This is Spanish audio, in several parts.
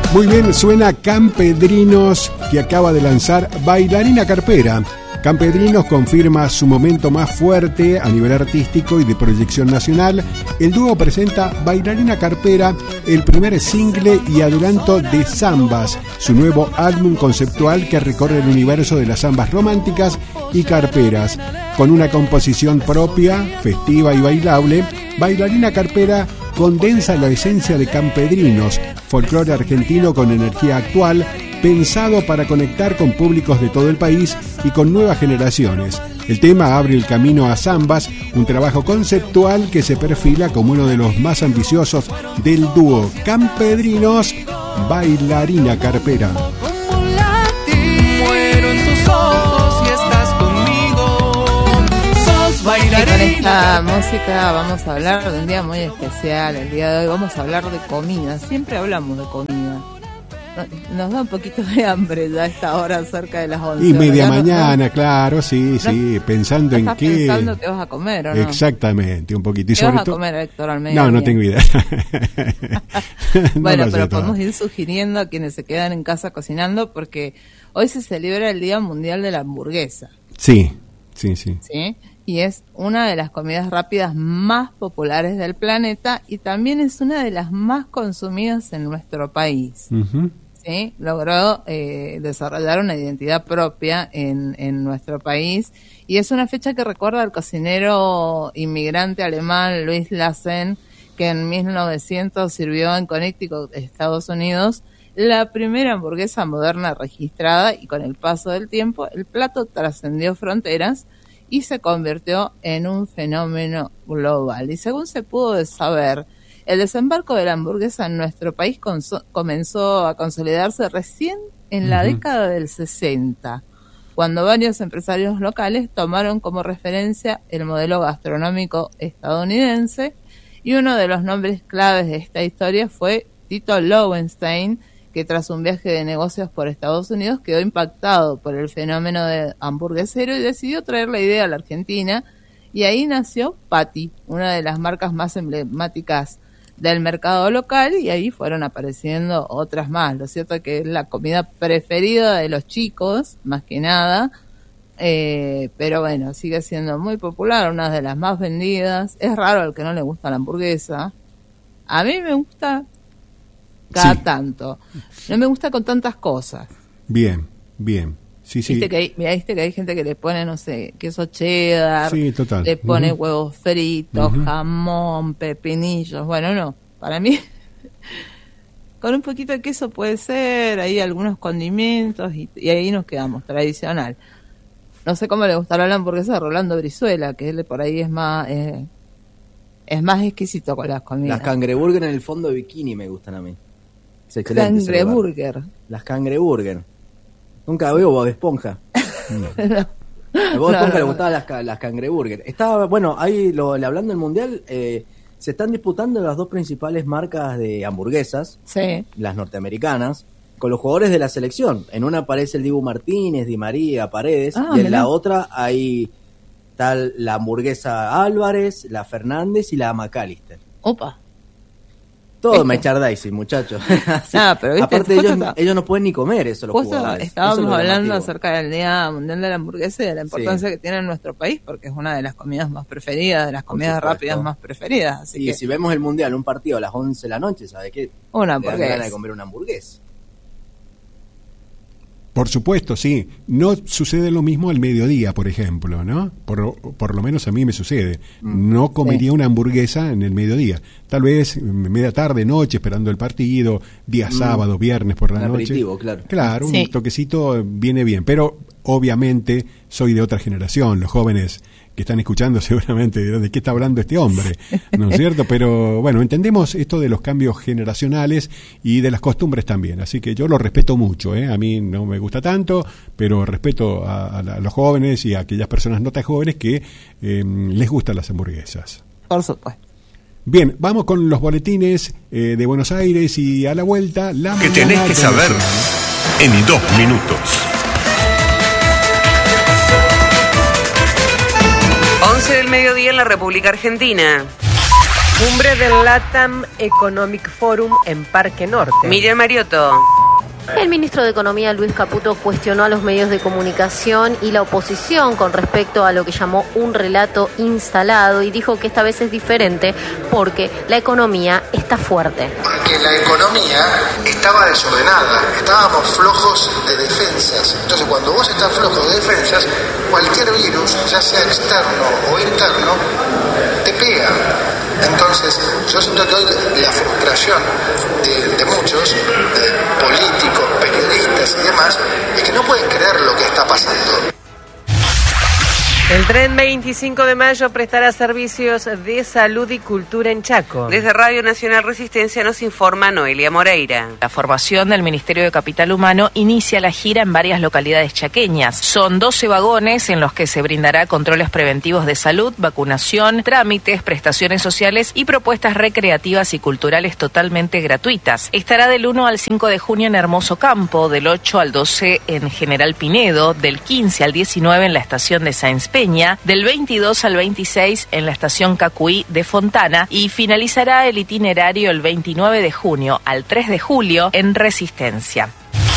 Muy bien, suena Campedrinos, que acaba de lanzar Bailarina Carpera. Campedrinos confirma su momento más fuerte a nivel artístico y de proyección nacional. El dúo presenta Bailarina Carpera, el primer single y adelanto de Zambas, su nuevo álbum conceptual que recorre el universo de las zambas románticas y carperas. Con una composición propia, festiva y bailable, Bailarina Carpera condensa la esencia de Campedrinos, folclore argentino con energía actual, pensado para conectar con públicos de todo el país y con nuevas generaciones. El tema abre el camino a Zambas, un trabajo conceptual que se perfila como uno de los más ambiciosos del dúo Campedrinos, Bailarina Carpera. Y con esta música vamos a hablar de un día muy especial. El día de hoy vamos a hablar de comida. Siempre hablamos de comida. Nos da un poquito de hambre ya a esta hora, cerca de las 11. Y media mañana, claro, sí, pensando en qué... pensando que vas a comer, ¿o no? Exactamente, un poquito. Y ¿Qué sobre vas a comer, Héctor, al mediodía? No tengo idea. Bueno, pero podemos ir sugiriendo a quienes se quedan en casa cocinando, porque hoy se celebra el Día Mundial de la Hamburguesa. Sí. ¿Sí? Y es una de las comidas rápidas más populares del planeta y también es una de las más consumidas en nuestro país. Uh-huh. ¿Sí? Logró desarrollar una identidad propia en nuestro país y es una fecha que recuerda al cocinero inmigrante alemán Louis Lassen, que en 1900 sirvió en Connecticut, Estados Unidos, la primera hamburguesa moderna registrada, y con el paso del tiempo el plato trascendió fronteras y se convirtió en un fenómeno global. Y según se pudo saber, el desembarco de la hamburguesa en nuestro país comenzó a consolidarse recién en la década del 60, cuando varios empresarios locales tomaron como referencia el modelo gastronómico estadounidense, y uno de los nombres claves de esta historia fue Tito Lowenstein, que tras un viaje de negocios por Estados Unidos quedó impactado por el fenómeno de hamburguesero y decidió traer la idea a la Argentina, y ahí nació Patty, una de las marcas más emblemáticas del mercado local, y ahí fueron apareciendo otras más. Lo cierto es que es la comida preferida de los chicos, más que nada, pero bueno, sigue siendo muy popular, una de las más vendidas. Es raro al que no le gusta la hamburguesa. A mí me gusta cada tanto. No me gusta con tantas cosas. Bien. Sí. Viste que hay gente que le pone, no sé, queso cheddar, sí, total. Le pone huevos fritos, jamón, pepinillos. Bueno, no, para mí con un poquito de queso puede ser, ahí algunos condimentos y ahí nos quedamos, tradicional. No sé cómo le gustará la hamburguesa de Rolando Brizuela, que él por ahí es más exquisito con las comidas. Las cangreburger en el fondo de bikini me gustan a mí. Cangreburger. Las cangreburger. Nunca veo Bob Esponja. A Bob Esponja le gustaban las cangreburger. Estaba, bueno, ahí hablando del mundial, se están disputando las dos principales marcas de hamburguesas, sí, las norteamericanas, con los jugadores de la selección. En una aparece el Dibu Martínez, Di María, Paredes, y en la otra hay tal la hamburguesa Álvarez, la Fernández y la McAllister. Opa. Todo merchandising, muchachos. Pero ¿viste? Aparte ellos no pueden ni comer eso, los jugadores. Estábamos hablando acerca del Día Mundial de la Hamburguesa y de la importancia que tiene en nuestro país, porque es una de las comidas más preferidas, de las comidas rápidas más preferidas. Así que si vemos el Mundial, un partido a las 11 de la noche, ¿sabe qué? Una hamburguesa. Te dan ganas de comer una hamburguesa. Por supuesto, sí. No sucede lo mismo al mediodía, por ejemplo, ¿no? Por lo menos a mí me sucede. No comería una hamburguesa en el mediodía. Tal vez media tarde, noche, esperando el partido, día sábado, viernes por la noche. Aperitivo, claro. Claro, un toquecito viene bien. Pero obviamente soy de otra generación. Los jóvenes que están escuchando seguramente dirán, ¿de qué está hablando este hombre? ¿No es cierto? Pero bueno, entendemos esto de los cambios generacionales y de las costumbres también, así que yo lo respeto mucho, a mí no me gusta tanto, pero respeto a los jóvenes y a aquellas personas no tan jóvenes que les gustan las hamburguesas. Por supuesto. Bien, vamos con los boletines de Buenos Aires y a la vuelta la que tenés que saber en 2 minutos. 11 del mediodía en la República Argentina. Cumbre del LATAM Economic Forum en Parque Norte. Miriam Mariotto. El ministro de Economía, Luis Caputo, cuestionó a los medios de comunicación y la oposición con respecto a lo que llamó un relato instalado y dijo que esta vez es diferente porque la economía está fuerte. Porque la economía estaba desordenada, estábamos flojos de defensas. Entonces, cuando vos estás flojo de defensas, cualquier virus, ya sea externo o interno, te pega. Entonces, yo siento que hoy la frustración de muchos, políticos, periodistas y demás, es que no pueden creer lo que está pasando. El tren 25 de mayo prestará servicios de salud y cultura en Chaco. Desde Radio Nacional Resistencia nos informa Noelia Moreira. La formación del Ministerio de Capital Humano inicia la gira en varias localidades chaqueñas. Son 12 vagones en los que se brindará controles preventivos de salud, vacunación, trámites, prestaciones sociales y propuestas recreativas y culturales totalmente gratuitas. Estará del 1 al 5 de junio en Hermoso Campo, del 8 al 12 en General Pinedo, del 15 al 19 en la estación de Sáenz Peña, del 22 al 26 en la estación Cacuí de Fontana y finalizará el itinerario el 29 de junio al 3 de julio en Resistencia.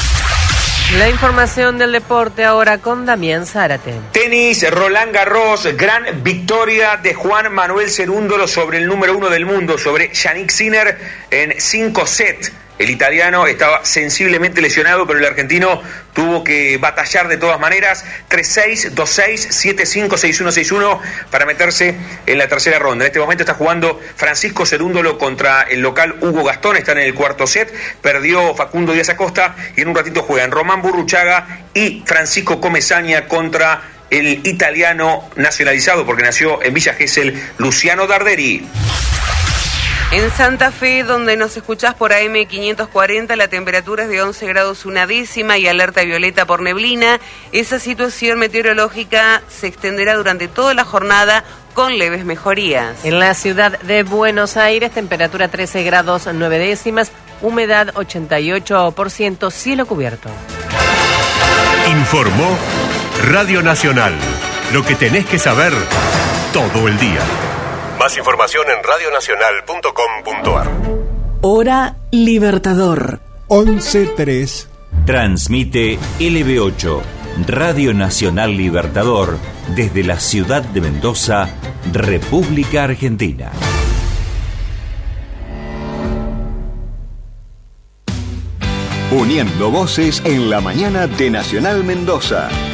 La información del deporte ahora con Damián Zárate. Tenis, Roland Garros, gran victoria de Juan Manuel Cerúndolo sobre el número 1 del mundo, sobre Yannick Sinner en 5 sets. El italiano estaba sensiblemente lesionado, pero el argentino tuvo que batallar de todas maneras. 3-6, 2-6, 7-5, 6-1, 6-1 para meterse en la tercera ronda. En este momento está jugando Francisco Cerúndolo contra el local Hugo Gastón. Están en el cuarto set. Perdió Facundo Díaz Acosta y en un ratito juegan Román Burruchaga y Francisco Comesaña contra el italiano nacionalizado, porque nació en Villa Gesell, Luciano Darderi. En Santa Fe, donde nos escuchás por AM 540, la temperatura es de 11 grados una décima y alerta violeta por neblina. Esa situación meteorológica se extenderá durante toda la jornada con leves mejorías. En la ciudad de Buenos Aires, temperatura 13 grados 9 décimas, humedad 88%, cielo cubierto. Informó Radio Nacional. Lo que tenés que saber todo el día. Más información en radionacional.com.ar. Hora Libertador. 11:03. Transmite LB8, Radio Nacional Libertador, desde la ciudad de Mendoza, República Argentina. Uniendo voces en la mañana de Nacional Mendoza.